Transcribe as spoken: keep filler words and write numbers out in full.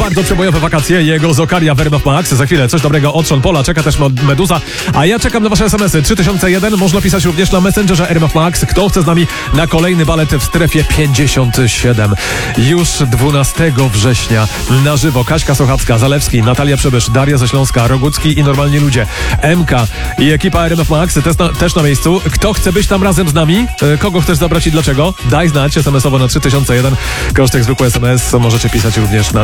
bardzo przebojowe wakacje. Jego Zokaria w R M F Max. Za chwilę coś dobrego od Sean Paula. Czeka też Meduza. A ja czekam na wasze es em esy. trzy tysiące jeden. Można pisać również na Messengerze R M F Max. Kto chce z nami na kolejny balet w strefie pięćdziesiąt siedem. Już dwunastego września na żywo. Kaśka Sochacka, Zalewski, Natalia Przybysz, Daria ze Śląska, Rogucki i Normalni Ludzie. M K i ekipa R M F Max też na, też na miejscu. Kto chce być tam razem z nami? Kogo chcesz zabrać i dlaczego? Daj znać es em esowo na trzy tysiące jeden. Kosztek zwykły es em es. Możecie pisać również na